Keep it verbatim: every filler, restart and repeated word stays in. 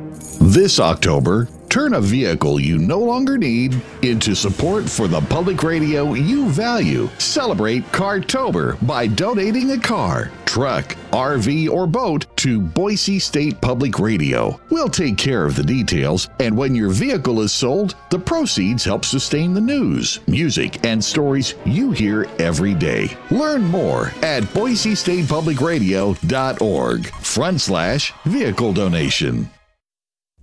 This October, turn a vehicle you no longer need into support for the public radio you value. Celebrate Cartober by donating a car, truck, R V, or boat to Boise State Public Radio. We'll take care of the details, and when your vehicle is sold, the proceeds help sustain the news, music, and stories you hear every day. Learn more at boise state public radio dot org front slash vehicle donation.